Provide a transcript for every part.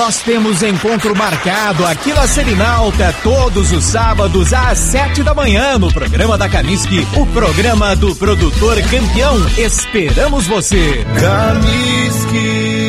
nós temos encontro marcado aqui na Selinalta todos os sábados às 7 da manhã no programa da Caniski, o programa do produtor campeão. Esperamos você. Caniski.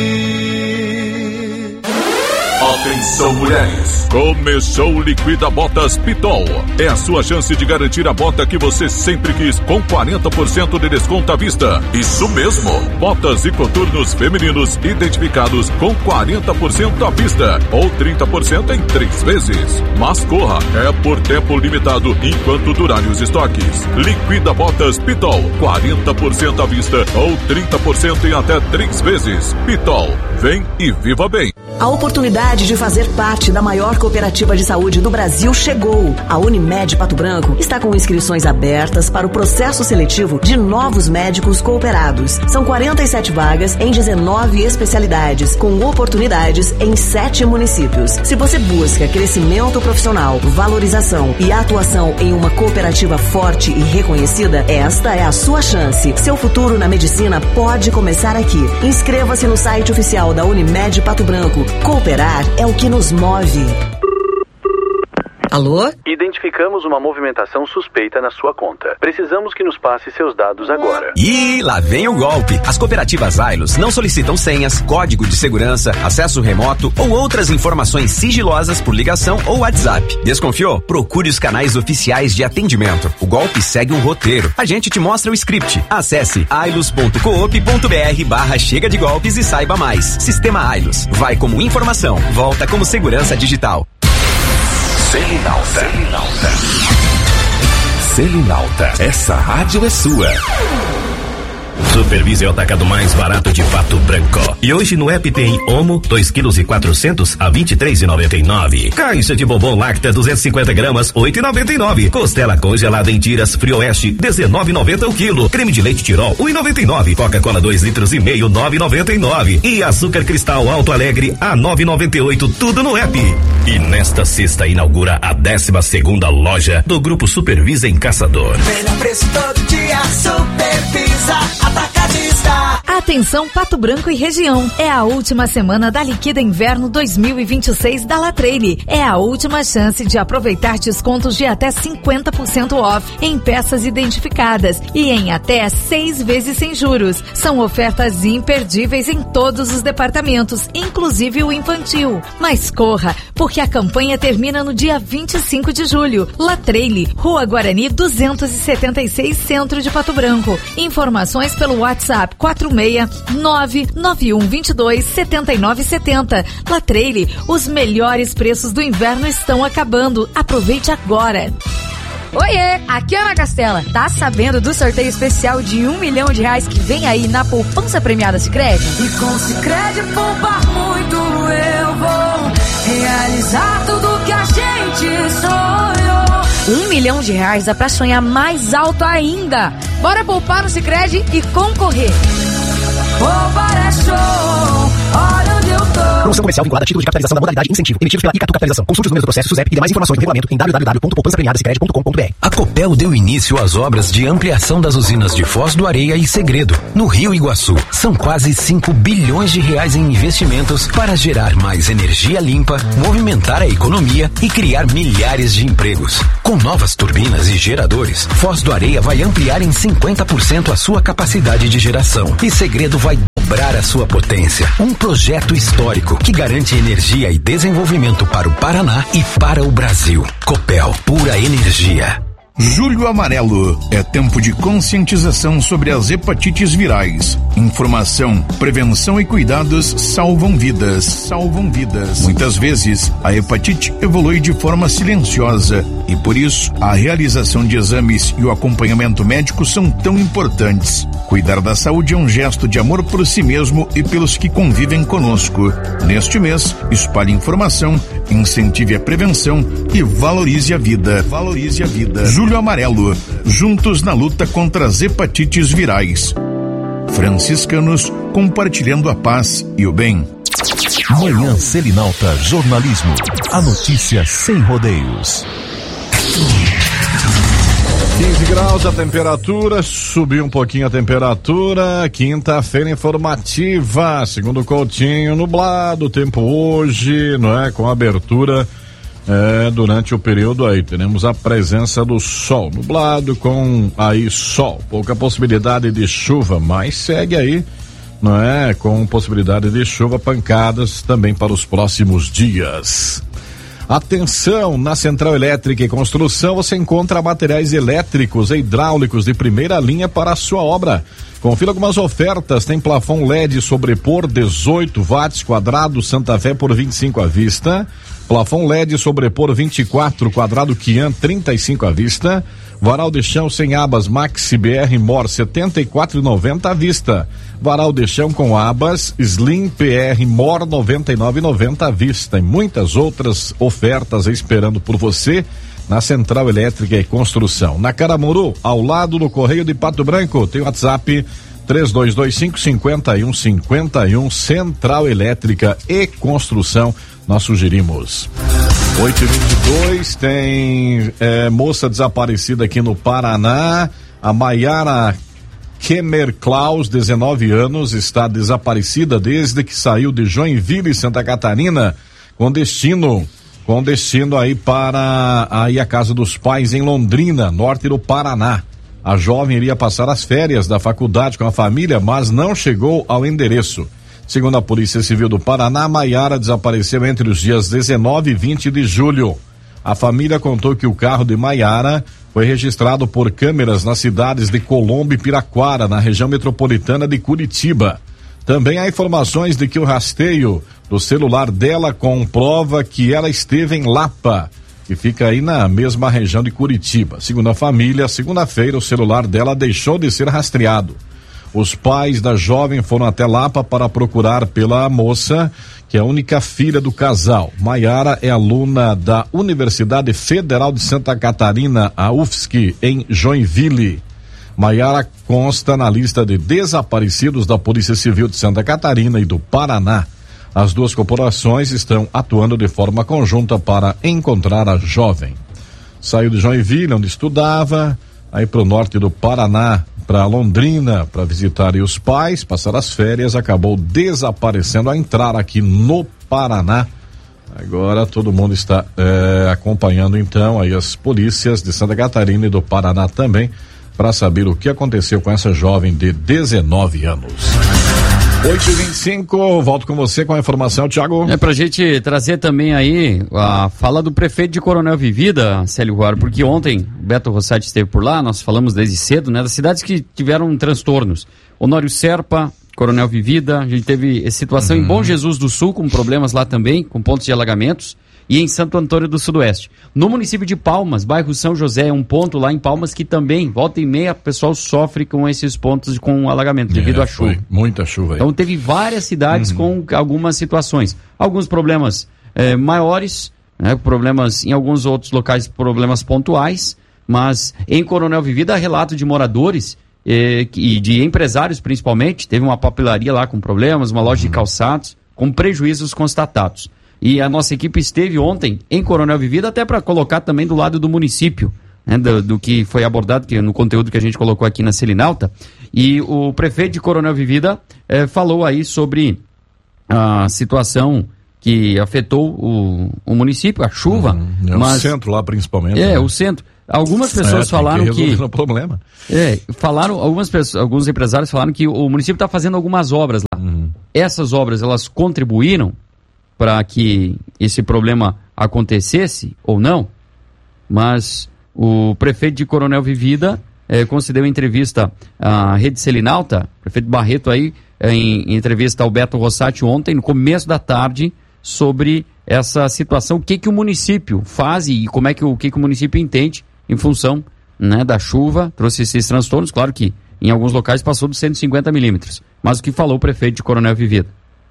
Atenção, mulheres! Começou o Liquida Botas Pitol. É a sua chance de garantir a bota que você sempre quis, com 40% de desconto à vista. Isso mesmo! Botas e coturnos femininos identificados com 40% à vista ou 30% em 3 vezes. Mas corra, é por tempo limitado enquanto durarem os estoques. Liquida Botas Pitol, 40% à vista ou 30% em até 3 vezes. Pitol, vem e viva bem! A oportunidade de fazer parte da maior cooperativa de saúde do Brasil chegou. A Unimed Pato Branco está com inscrições abertas para o processo seletivo de novos médicos cooperados. São 47 vagas em 19 especialidades, com oportunidades em 7 municípios. Se você busca crescimento profissional, valorização e atuação em uma cooperativa forte e reconhecida, esta é a sua chance. Seu futuro na medicina pode começar aqui. Inscreva-se no site oficial da Unimed Pato Branco. Cooperar é o que nos move. Alô? Identificamos uma movimentação suspeita na sua conta. Precisamos que nos passe seus dados agora. Ih, lá vem o golpe. As cooperativas Ailos não solicitam senhas, código de segurança, acesso remoto ou outras informações sigilosas por ligação ou WhatsApp. Desconfiou? Procure os canais oficiais de atendimento. O golpe segue um roteiro. A gente te mostra o script. Acesse ailos.coop.br/chega de golpes e saiba mais. Sistema Ailos. Vai como informação, volta como segurança digital. Selinalta, essa rádio é sua. Supervise é o atacado mais barato de Pato Branco. E hoje no app tem Omo 2,4 kg a R$23,99. Caixa de bombom Lacta 250 gramas 8,99. Costela congelada em tiras Frioeste 19,90 o quilo. Creme de leite Tirol 1,99. Coca-Cola 2,5 litros 9,99. E açúcar cristal Alto Alegre a 9,98. Tudo no app. E nesta sexta inaugura a 12ª loja do Grupo Supervisa em Caçador. Melhor preço todo dia, Supervisa Atacadista. Atenção Pato Branco e região. É a última semana da Liquida Inverno 2026 da Latreille. É a última chance de aproveitar descontos de até 50% off em peças identificadas e em até 6 vezes sem juros. São ofertas imperdíveis em todos os departamentos, inclusive o infantil. Mas corra, porque a campanha termina no dia 25 de julho. Latreille, Rua Guarani 276, Centro de Pato Branco. Informações pelo WhatsApp 469-9122-7970. Latreille, os melhores preços do inverno estão acabando. Aproveite agora. Oiê, aqui é a Ana Castela. Tá sabendo do sorteio especial de R$1 milhão que vem aí na poupança premiada Sicredi? E com Sicredi poupar muito eu vou realizar tudo que a gente sonhou. R$1 milhão dá pra sonhar mais alto ainda. Bora poupar no Sicredi e concorrer. Poupar é show, olha onde eu tô. Promoção comercial vinculada a título de capitalização da modalidade incentivo, emitidos pela Icatu Capitalização. Consulte os números do processo SUSEP e demais informações no regulamento em www.poupançapremiadasicredi.com.br. A Copel deu início às obras de ampliação das usinas de Foz do Areia e Segredo, no Rio Iguaçu. São quase R$5 bilhões em investimentos para gerar mais energia limpa, movimentar a economia e criar milhares de empregos. Com novas turbinas e geradores, Foz do Areia vai ampliar em 50% a sua capacidade de geração e Segredo vai dobrar a sua potência. Um projeto histórico que garante energia e desenvolvimento para o Paraná e para o Brasil. Copel, pura energia. Julho Amarelo é tempo de conscientização sobre as hepatites virais. Informação, prevenção e cuidados salvam vidas. Salvam vidas. Muitas vezes, a hepatite evolui de forma silenciosa e por isso, a realização de exames e o acompanhamento médico são tão importantes. Cuidar da saúde é um gesto de amor por si mesmo e pelos que convivem conosco. Neste mês, espalhe informação, incentive a prevenção e valorize a vida. Valorize a vida. Julho Amarelo, juntos na luta contra as hepatites virais. Franciscanos compartilhando a paz e o bem. Manhã Selinalta Jornalismo. A notícia sem rodeios. 15 graus a temperatura, subiu um pouquinho a temperatura. Quinta-feira informativa, segundo o Coutinho, nublado, tempo hoje, não é? Com abertura durante o período aí. Teremos a presença do sol, nublado com aí sol, pouca possibilidade de chuva, mas segue aí, não é? Com possibilidade de chuva, pancadas também para os próximos dias. Atenção, na Central Elétrica e Construção você encontra materiais elétricos e hidráulicos de primeira linha para a sua obra. Confira algumas ofertas, tem plafon LED sobrepor 18 watts quadrado Santa Fé por 25 à vista, plafon LED sobrepor 24 quadrado Kian 35 à vista, varal de chão sem abas Maxi BR Mor 74,90 à vista, varal de chão com abas Slim PR Mor 99,90 à vista e muitas outras ofertas esperando por você na Central Elétrica e Construção. Na Caramuru, ao lado do Correio de Pato Branco, tem o WhatsApp 3225-5151, Central Elétrica e Construção, nós sugerimos. 8h22, tem moça desaparecida aqui no Paraná, a Maiara Kemer Klaus, 19 anos, está desaparecida desde que saiu de Joinville, Santa Catarina, com destino aí para aí a casa dos pais em Londrina, norte do Paraná. A jovem iria passar as férias da faculdade com a família, mas não chegou ao endereço. Segundo a Polícia Civil do Paraná, Maiara desapareceu entre os dias 19 e 20 de julho. A família contou que o carro de Maiara foi registrado por câmeras nas cidades de Colombo e Piraquara, na região metropolitana de Curitiba. Também há informações de que o rastreio do celular dela comprova que ela esteve em Lapa, que fica aí na mesma região de Curitiba. Segundo a família, segunda-feira o celular dela deixou de ser rastreado. Os pais da jovem foram até Lapa para procurar pela moça, que é a única filha do casal. Maiara é aluna da Universidade Federal de Santa Catarina, a UFSC, em Joinville. Maiara consta na lista de desaparecidos da Polícia Civil de Santa Catarina e do Paraná. As duas corporações estão atuando de forma conjunta para encontrar a jovem. Saiu de Joinville, onde estudava, aí para o norte do Paraná, para Londrina, para visitar os pais, passar as férias, acabou desaparecendo ao entrar aqui no Paraná. Agora todo mundo está acompanhando então aí as polícias de Santa Catarina e do Paraná também, para saber o que aconteceu com essa jovem de 19 anos. 8h25, volto com você com a informação, Thiago. Pra gente trazer também aí a fala do prefeito de Coronel Vivida, Célio Guaro, porque ontem o Beto Rossati esteve por lá, nós falamos desde cedo, né, das cidades que tiveram transtornos. Honório Serpa, Coronel Vivida, a gente teve situação em Bom Jesus do Sul, com problemas lá também, com pontos de alagamentos, e em Santo Antônio do Sudoeste. No município de Palmas, bairro São José, é um ponto lá em Palmas que também, volta e meia, o pessoal sofre com esses pontos com alagamento devido à chuva. Muita chuva aí. Então teve várias cidades com algumas situações. Alguns problemas maiores, né, problemas em alguns outros locais, problemas pontuais, mas em Coronel Vivida há relato de moradores e de empresários principalmente. Teve uma papelaria lá com problemas, uma loja de calçados com prejuízos constatados. E a nossa equipe esteve ontem em Coronel Vivida até para colocar também do lado do município, né, do que foi abordado no conteúdo que a gente colocou aqui na Selinalta. E o prefeito de Coronel Vivida falou aí sobre a situação que afetou o município, a chuva. O centro lá principalmente. O centro. Algumas pessoas falaram que o problema. Alguns empresários falaram que o município está fazendo algumas obras lá. Essas obras, elas contribuíram para que esse problema acontecesse ou não, mas o prefeito de Coronel Vivida concedeu entrevista à Rede Selinalta, prefeito Barreto aí, em entrevista ao Beto Rossati ontem, no começo da tarde, sobre essa situação, o que o município faz e como é que o município entende em função, né, da chuva, trouxe esses transtornos, claro que em alguns locais passou dos 150 milímetros, mas o que falou o prefeito de Coronel Vivida?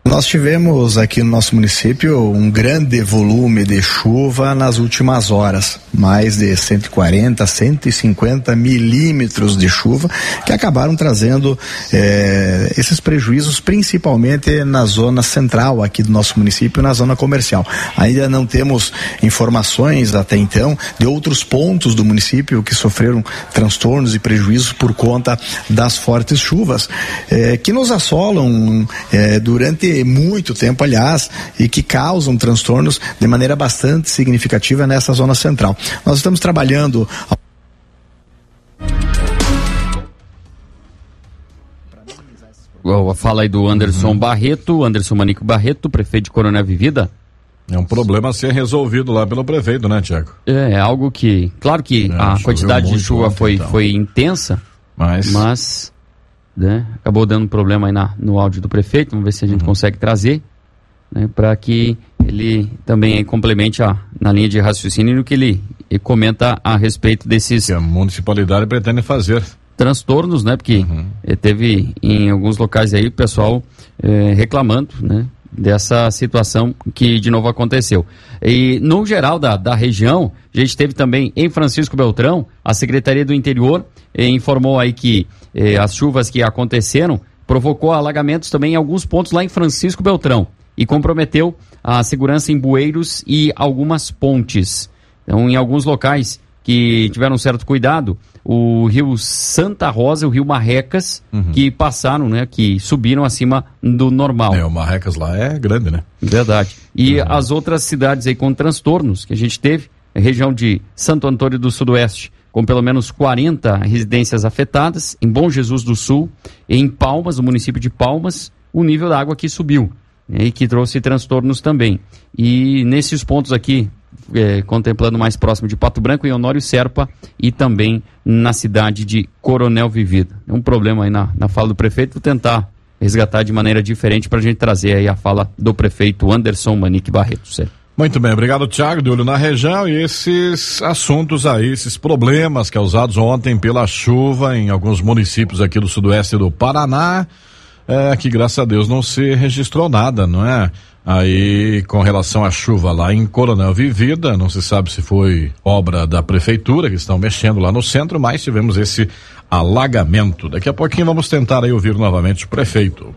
Nós tivemos aqui no nosso município um grande volume de chuva nas últimas horas, mais de 140, 150 milímetros de chuva, que acabaram trazendo esses prejuízos principalmente na zona central aqui do nosso município, na zona comercial. Ainda não temos informações até então de outros pontos do município que sofreram transtornos e prejuízos por conta das fortes chuvas que nos assolam durante muito tempo, aliás, e que causam transtornos de maneira bastante significativa nessa zona central. Nós estamos trabalhando. Fala aí do Anderson Barreto, Anderson Manico Barreto, prefeito de Coronel Vivida. É um problema a ser resolvido lá pelo prefeito, né, Tiago? É algo que, claro que a quantidade de chuva foi intensa, mas né, acabou dando problema aí no áudio do prefeito. Vamos ver se a gente consegue trazer, né, para que ele também complemente na linha de raciocínio no que ele comenta a respeito desses... Que a municipalidade pretende fazer. Transtornos, né, porque teve em alguns locais aí o pessoal reclamando, né, dessa situação que de novo aconteceu. E no geral da região, a gente teve também em Francisco Beltrão, a Secretaria do Interior informou aí que as chuvas que aconteceram provocou alagamentos também em alguns pontos lá em Francisco Beltrão e comprometeu a segurança em bueiros e algumas pontes. Então, em alguns locais que tiveram certo cuidado, o rio Santa Rosa, o rio Marrecas, que passaram, né, que subiram acima do normal. O Marrecas lá é grande, né? Verdade. E as outras cidades aí com transtornos que a gente teve, a região de Santo Antônio do Sudoeste, com pelo menos 40 residências afetadas, em Bom Jesus do Sul, em Palmas, no município de Palmas, o nível da água aqui subiu, né, e que trouxe transtornos também. E nesses pontos aqui, contemplando mais próximo de Pato Branco, em Honório Serpa e também na cidade de Coronel Vivida. É um problema aí na fala do prefeito, vou tentar resgatar de maneira diferente para a gente trazer aí a fala do prefeito Anderson Manique Barreto. Certo? Muito bem, obrigado, Thiago, de olho na região, e esses assuntos aí, esses problemas causados ontem pela chuva em alguns municípios aqui do sudoeste do Paraná, que graças a Deus não se registrou nada, não é? Aí, com relação à chuva lá em Coronel Vivida, não se sabe se foi obra da prefeitura, que estão mexendo lá no centro, mas tivemos esse alagamento. Daqui a pouquinho vamos tentar aí ouvir novamente o prefeito.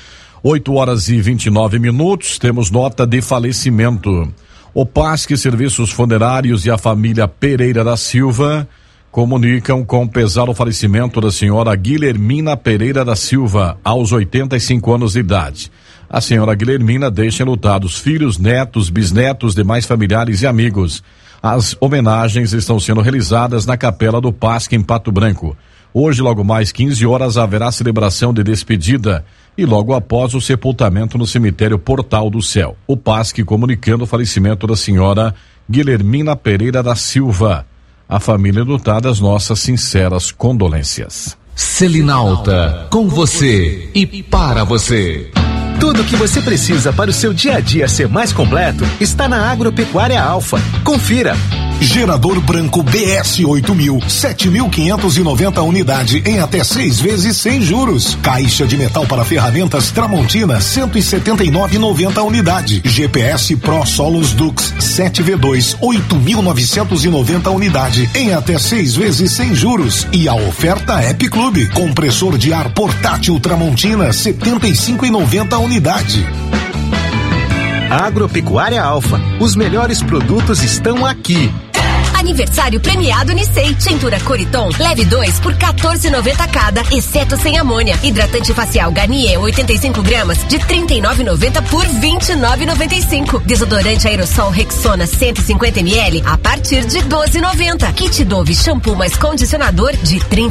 8h29, temos nota de falecimento. O PASC, Serviços Funerários e a família Pereira da Silva comunicam com pesar o falecimento da senhora Guilhermina Pereira da Silva, aos 85 anos de idade. A senhora Guilhermina deixa enlutados filhos, netos, bisnetos, demais familiares e amigos. As homenagens estão sendo realizadas na Capela do PASC em Pato Branco. Hoje, logo mais 15 horas, haverá celebração de despedida e logo após o sepultamento no cemitério Portal do Céu. O PASC comunicando o falecimento da senhora Guilhermina Pereira da Silva. A família enlutada, as nossas sinceras condolências. Selinalta, com você e para você. Tudo o que você precisa para o seu dia a dia ser mais completo está na Agropecuária Alfa. Confira. Gerador branco BS 8000, 7.590 unidade em até 6 vezes sem juros. Caixa de metal para ferramentas Tramontina, 179,90 unidade. GPS Pro Solos Dux 7V2, 8.990 unidade em até 6 vezes sem juros. E a oferta App Clube, compressor de ar portátil Tramontina, 75,90 unidade. Agropecuária Alfa, os melhores produtos estão aqui. Aniversário premiado Unicei. Tintura Coriton, leve 2 por R$14,90 cada, exceto sem amônia. Hidratante facial Garnier 85 gramas de R$39,90 por R$29,95. Desodorante aerossol Rexona 150 ml a partir de R$12,90. Kit Dove shampoo mais condicionador de